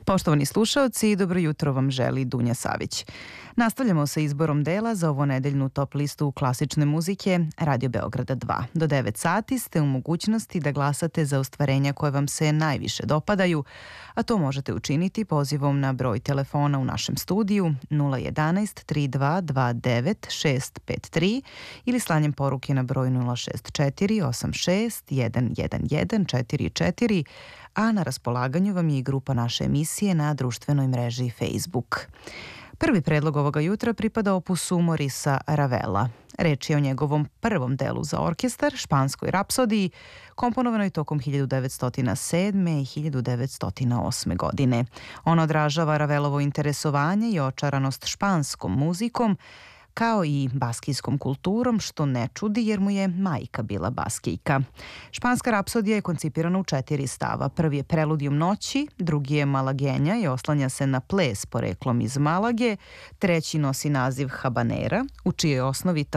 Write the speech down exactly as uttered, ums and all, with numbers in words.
Poštovani slušaoci, dobro jutro vam želi Dunja Savić. Nastavljamo sa izborom dela za ovo nedeljnu top listu klasične muzike Radio Beograda dva. Do devet sati ste u mogućnosti da glasate za ostvarenja koje vam se najviše dopadaju, a to možete učiniti pozivom na broj telefona u našem studiju nula jedanaest tri dva dva devet šest pet tri ili slanjem poruke na broj nula šest četiri osam šest jedan jedan jedan četiri četiri, a na raspolaganju vam je i grupa naše emisije na društvenoj mreži Facebook. Prvi predlog ovoga jutra pripada opusu Morisa Ravela. Reč je o njegovom prvom delu za orkestar, Španskoj rapsodiji, komponovanoj tokom hiljadu devetsto sedme. i hiljadu devetsto osme. godine. On odražava Ravelovo interesovanje i očaranost španskom muzikom, kao i baskijskom kulturom, što ne čudi jer mu je majka bila baskijka. Španska rapsodija je koncipirana u četiri stava. Prvi je Preludijum noći, drugi je Malagenja i oslanja se na ples poreklom iz Malage, treći nosi naziv Habanera, u čijoj osnovi